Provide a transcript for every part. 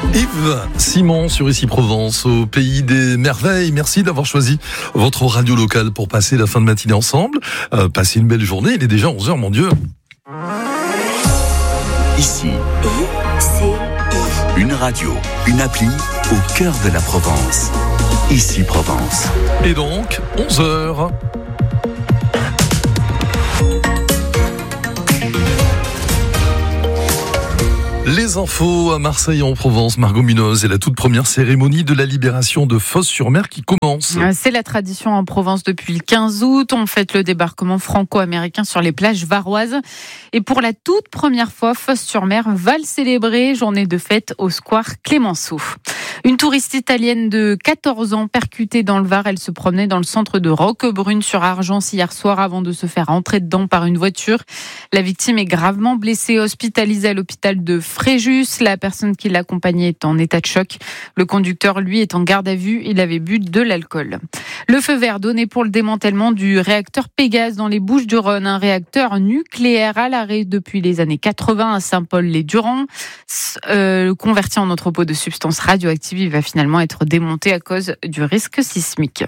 Yves Simon sur Ici Provence, au pays des merveilles. Merci d'avoir choisi votre radio locale pour passer la fin de matinée ensemble. Passez une belle journée, il est déjà 11h, mon Dieu. Ici, une radio, une appli au cœur de la Provence. Ici Provence. Et donc, 11h. Les infos à Marseille en Provence, Margot Munoz, et la toute première cérémonie de la libération de Fos-sur-Mer qui commence. C'est la tradition en Provence depuis le 15 août. On fête le débarquement franco-américain sur les plages varoises. Et pour la toute première fois, Fos-sur-Mer va le célébrer. Journée de fête au square Clémenceau. Une touriste italienne de 14 ans percutée dans le Var. Elle se promenait dans le centre de Roquebrune sur Argence hier soir avant de se faire entrer dedans par une voiture. La victime est gravement blessée, hospitalisée à l'hôpital de Fréjus. La personne qui l'accompagnait est en état de choc. Le conducteur, lui, est en garde à vue. Il avait bu de l'alcool. Le feu vert donné pour le démantèlement du réacteur Pégase dans les Bouches-du-Rhône. Un réacteur nucléaire à l'arrêt depuis les années 80 à Saint-Paul-les-Durand. Converti en entrepôt de substances radioactives, il va finalement être démonté à cause du risque sismique.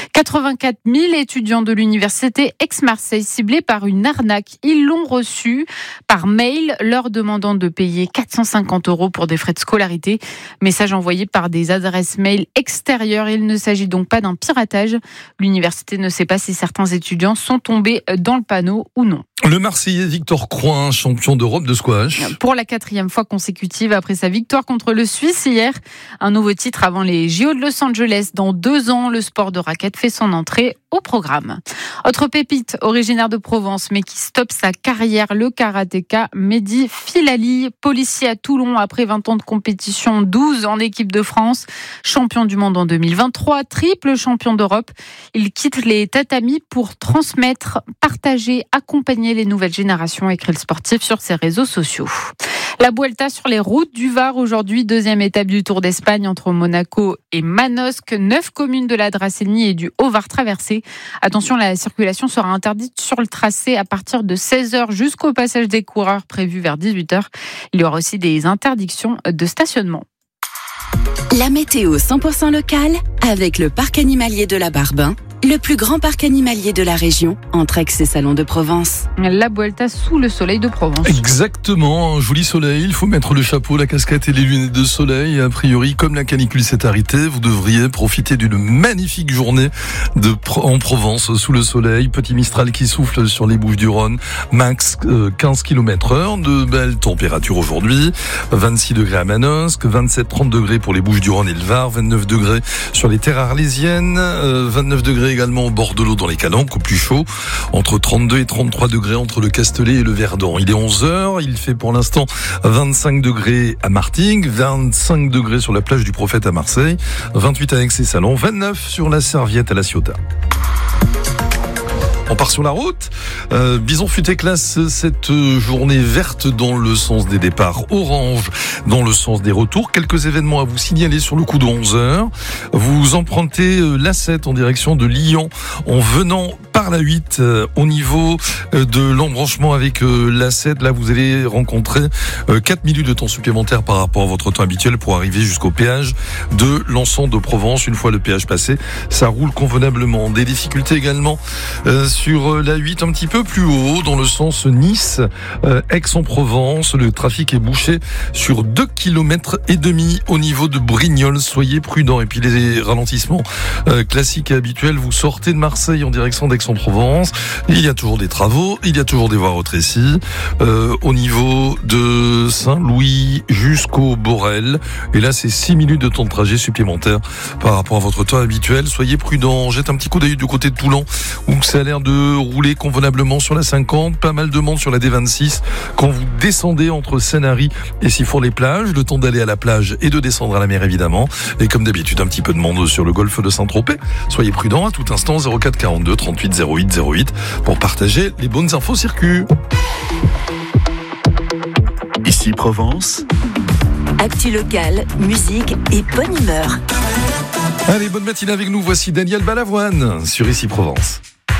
84 000 étudiants de l'université Aix-Marseille ciblés par une arnaque. Ils l'ont reçu par mail, leur demandant de payer 450 € pour des frais de scolarité. Message envoyé par des adresses mail extérieures. Il ne s'agit donc pas d'un piratage. L'université ne sait pas si certains étudiants sont tombés dans le panneau ou non. Le Marseillais Victor Crouin, champion d'Europe de squash. Pour la 4e fois consécutive après sa victoire contre le Suisse hier. Un nouveau titre avant les JO de Los Angeles. Dans 2 ans, le sport de raquette fait son entrée au programme. Autre pépite, originaire de Provence, mais qui stoppe sa carrière, le karatéka Mehdi Filali, policier à Toulon après 20 ans de compétition, 12 en équipe de France, champion du monde en 2023, triple champion d'Europe. Il quitte les tatamis pour transmettre, partager, accompagner les nouvelles générations, écrit le sportif sur ses réseaux sociaux. La Vuelta sur les routes du Var aujourd'hui, 2e étape du Tour d'Espagne entre Monaco et Manosque. 9 communes de la Dracénie et du Haut-Var traversées. Attention, la circulation sera interdite sur le tracé à partir de 16h jusqu'au passage des coureurs prévu vers 18h. Il y aura aussi des interdictions de stationnement. La météo 100% locale avec le parc animalier de la Barbin, le plus grand parc animalier de la région, entre Aix et Salon de Provence. La Vuelta sous le soleil de Provence. Exactement, un joli soleil, il faut mettre le chapeau, la casquette et les lunettes de soleil. A priori, comme la canicule s'est arrêtée, vous devriez profiter d'une magnifique journée en Provence sous le soleil. Petit Mistral qui souffle sur les Bouches-du-Rhône, max 15 km/h, de belles températures aujourd'hui. 26 degrés à Manosque, 27-30 degrés pour les Bouches-du-Rhône et le Var, 29 degrés sur les terres arlésiennes, 29 degrés également au bord de l'eau dans les Calanques, au plus chaud, entre 32 et 33 degrés entre le Castellet et le Verdon. Il est 11h, il fait pour l'instant 25 degrés à Martigues, 25 degrés sur la plage du Prophète à Marseille, 28 à Aix et Salon, 29 sur la Serviette à La Ciotat. On part sur la route. Bison Futé classe cette journée verte dans le sens des départs, orange dans le sens des retours. Quelques événements à vous signaler sur le coup de 11h. Vous empruntez l'A7 en direction de Lyon en venant par la 8 au niveau de l'embranchement avec l'A7. Là, vous allez rencontrer 4 minutes de temps supplémentaire par rapport à votre temps habituel pour arriver jusqu'au péage de l'ensemble de Provence. Une fois le péage passé, ça roule convenablement. Des difficultés également sur la 8 un petit peu plus haut dans le sens Nice, Aix-en-Provence. Le trafic est bouché sur 2,5 km au niveau de Brignoles. Soyez prudents. Et puis les ralentissements classiques et habituels, vous sortez de Marseille en direction d'Aix-en-Provence. Il y a toujours des travaux, il y a toujours des voies rétrécies au niveau de Saint-Louis jusqu'au Borel. Et là, c'est 6 minutes de temps de trajet supplémentaire par rapport à votre temps habituel. Soyez prudents. Jette un petit coup d'œil du côté de Toulon où ça a l'air de rouler convenablement sur la 50. Pas mal de monde sur la D26 quand vous descendez entre Sanary et Sifour-les-Plages. Le temps d'aller à la plage et de descendre à la mer, évidemment. Et comme d'habitude, un petit peu de monde sur le golfe de Saint-Tropez. Soyez prudents à tout instant. 04 42 38 08 08 pour partager les bonnes infos circuit. Ici Provence. Actu locale, musique et bonne humeur. Allez, bonne matinée avec nous. Voici Daniel Balavoine sur Ici Provence.